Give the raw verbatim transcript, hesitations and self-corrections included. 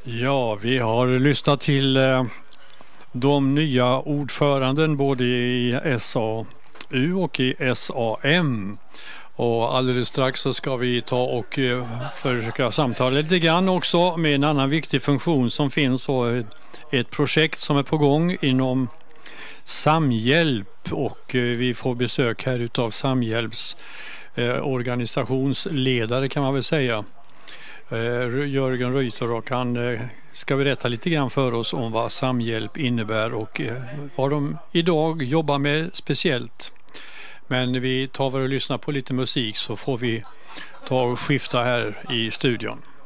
Ja, vi har lyssnat till eh, de nya ordföranden både i S A U och i S A M. Och alldeles strax så ska vi ta och eh, försöka samtala lite grann också med en annan viktig funktion som finns och ett, ett projekt som är på gång inom Samhjälp, och eh, vi får besök här utav Samhjälps eh, organisationsledare kan man väl säga. Jörgen Reuter, och han ska berätta lite grann för oss om vad Samhjälp innebär och vad de idag jobbar med speciellt. Men vi tar väl och lyssnar på lite musik så får vi ta och skifta här i studion.